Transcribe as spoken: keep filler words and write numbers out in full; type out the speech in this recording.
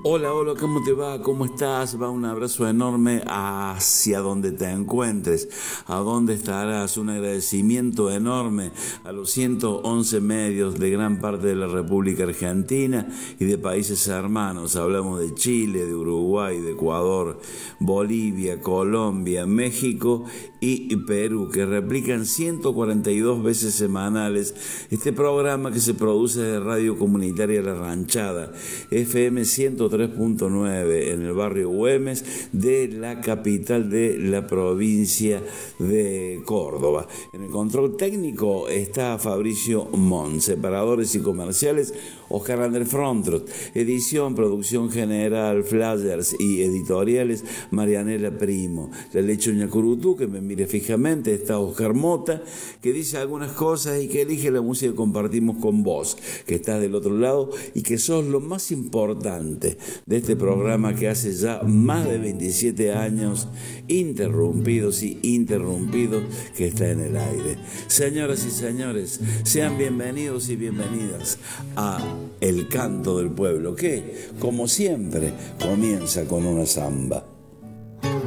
Hola, hola, ¿cómo te va? ¿Cómo estás? Va un abrazo enorme hacia donde te encuentres, a donde estarás. Un agradecimiento enorme a los ciento once medios de gran parte de la República Argentina y de países hermanos. Hablamos de Chile, de Uruguay, de Ecuador, Bolivia, Colombia, México y Perú, que replican ciento cuarenta y dos veces semanales este programa que se produce de Radio Comunitaria La Ranchada, F M ciento tres punto nueve, en el barrio Güemes de la capital de la provincia de Córdoba. En el control técnico está Fabricio Mon, separadores y comerciales Oscar Ander Frontrot, edición, producción general, flyers y editoriales Marianela Primo. La lechuña Curutú, que me mire fijamente, está Oscar Mota, que dice algunas cosas y que elige la música que compartimos con vos, que estás del otro lado y que sos lo más importante de este programa que hace ya más de veintisiete años interrumpidos y interrumpidos que está en el aire. Señoras y señores, sean bienvenidos y bienvenidas a El Canto del Pueblo, que, como siempre, comienza con una samba.